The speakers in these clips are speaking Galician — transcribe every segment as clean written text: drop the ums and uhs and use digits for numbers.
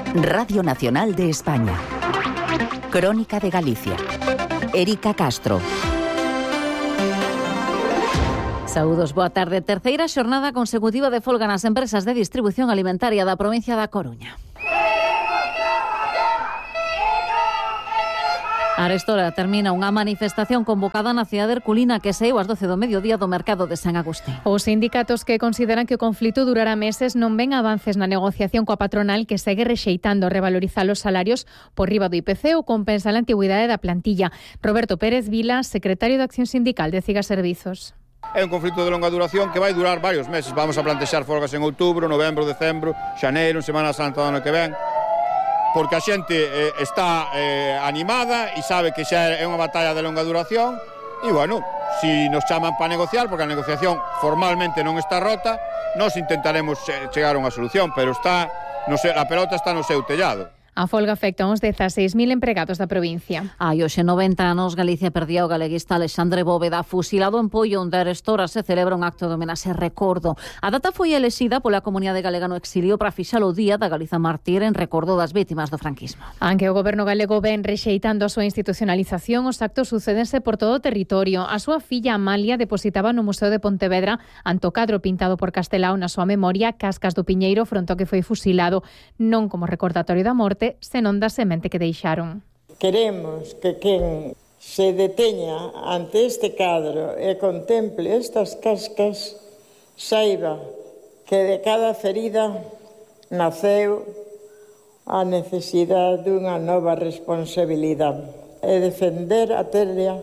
Radio Nacional de España. Crónica de Galicia. Erika Castro. Saúdos, boa tarde. Terceira xornada consecutiva de folga nas empresas de distribución alimentaria da provincia da Coruña. A arestora termina unha manifestación convocada na cidade herculina que saíu ás 12 do mediodía do mercado de San Agustín. Os sindicatos que consideran que o conflito durará meses non ven avances na negociación coa patronal que segue rexeitando revalorizar os salarios por riba do IPC ou compensar a antigüidade da plantilla. Roberto Pérez Vila, secretario de Acción Sindical de CIGA Servizos. É un conflito de longa duración que vai durar varios meses. Vamos a plantexar folgas en outubro, novembro, decembro, xaneiro, en Semana Santa do ano que ven, porque a xente está animada e sabe que xa é unha batalla de longa duración e, bueno, si nos chaman para negociar, porque a negociación formalmente non está rota, nós intentaremos chegar a unha solución, pero a pelota está no seu tellado. A folga afecta a uns 16.000 empregados da provincia. Hai hoxe 90 anos Galicia perdía o galeguista Alexandre Bóveda, fusilado en Poio, onde a arestora se celebra un acto de homenaxe recordo. A data foi elexida pola comunidade galega no exilio para fixar o Día da Galiza Mártir en recordo das vítimas do franquismo. Aunque o goberno galego ven rexeitando a súa institucionalización, os actos sucédense por todo o territorio. A súa filla Amalia depositaba no Museo de Pontevedra ante o cadro pintado por Castelao na súa memoria Cascas do Piñeiro fronte ao que foi fusilado, non como recordatorio da morte, senón da semente que deixaron. Queremos que quen se deteña ante este cadro e contemple estas cascas saiba que de cada ferida naceu a necesidade dunha nova responsabilidade e defender a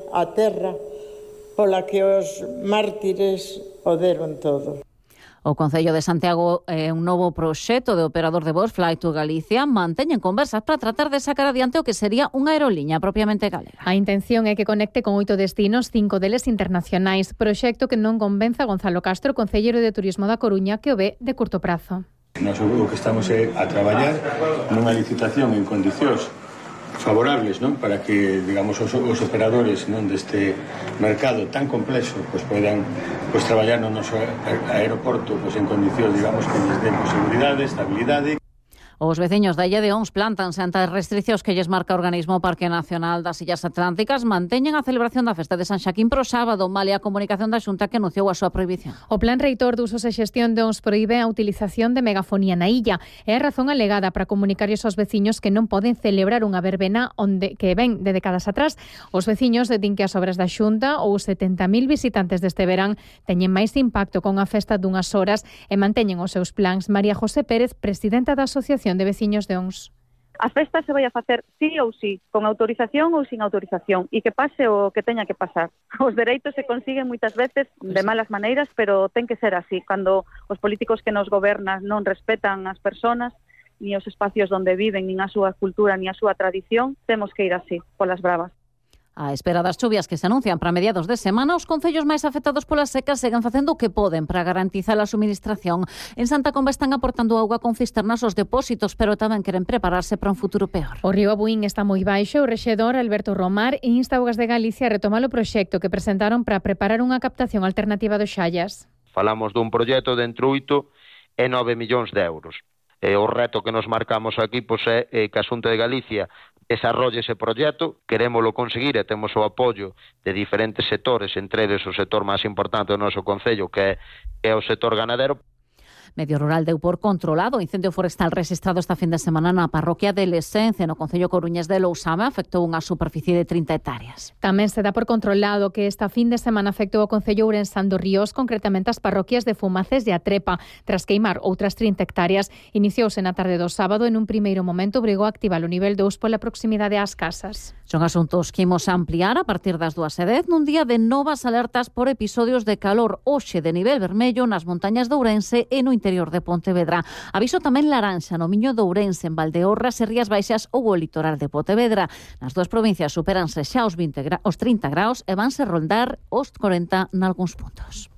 terra pola que os mártires o deron todo. O Concello de Santiago é un novo proxecto de operador de voos Fly to Galicia. Manteñen conversas para tratar de sacar adiante o que sería unha aeroliña propiamente galega. A intención é que conecte con 8 destinos, 5 deles internacionais. Proxecto que non convenza a Gonzalo Castro, concelleiro de Turismo da Coruña, que o ve de curto prazo. Nós o que estamos a traballar nunha licitación en condicións favorables, non, para que, digamos, os operadores, non, deste mercado tan complexo, pois poidan traballar no noso aeroporto en condicións, digamos, que lles den seguridade, estabilidade. Os veciños da Illa de Ons plantanse ante as restriccións que lles marca o organismo Parque Nacional das Illas Atlánticas. Manteñen a celebración da festa de San Xaquín pro sábado, malia a comunicación da Xunta que anunciou a súa prohibición. O plan reitor de usos e xestión de Ons proíbe a utilización de megafonía na illa. É a razón alegada para comunicarlles aos veciños que non poden celebrar unha verbena que ven de décadas atrás. Os veciños din que as obras da Xunta ou 70.000 visitantes deste verán teñen máis impacto con a festa dunhas horas e manteñen os seus plans. María José Pérez, presidenta da Asociación de Veciños de Ons. A festa se vai a facer sí ou sí, con autorización ou sin autorización, e que pase o que teña que pasar. Os dereitos se consiguen moitas veces de malas maneiras, pero ten que ser así. Cando os políticos que nos gobernan non respetan as persoas, ni os espacios onde viven, nin a súa cultura, ni a súa tradición, temos que ir así, polas bravas. A espera das chuvias que se anuncian para mediados de semana, os concellos máis afectados polas secas seguen facendo o que poden para garantizar a suministración. En Santa Comba están aportando auga con cisternas aos depósitos, pero tamén queren prepararse para un futuro peor. O río Abuín está moi baixo. O rexedor Alberto Romar insta Augas de Galicia a retomar o proxecto que presentaron para preparar unha captación alternativa dos Xallas. Falamos dun proxecto de entre 8 e 9 millóns de euros. O reto que nos marcamos aquí é que a Xunta de Galicia desarrolle ese proxecto, querémolo conseguir e temos o apoio de diferentes sectores, entre eles o sector máis importante do noso concello, que é o sector ganadero. Medio rural deu por controlado o incendio forestal registrado esta fin de semana na parroquia de Lesence, no concello coruñés de Lousame, afectou unha superficie de 30 hectáreas. Tamén se dá por controlado que esta fin de semana afectou o concello ourensán dos Ríos, concretamente as parroquias de Fumaces e A Trepa. Tras queimar outras 30 hectáreas, iniciouse na tarde do sábado. En un primeiro momento obrigou a activar o nivel 2 pola proximidade ás casas. Son asuntos que imos ampliar a partir das 2:10 nun día de novas alertas por episodios de calor. Hoxe de nivel vermello nas montañas de Ourense e no interior de Pontevedra. Aviso tamén laranxa no Miño de Ourense, en Valdeorras e Rías Baixas ou o litoral de Pontevedra. Nas dúas provincias superanse xa os 30 graus e vanse rondar os 40 nalgúns puntos.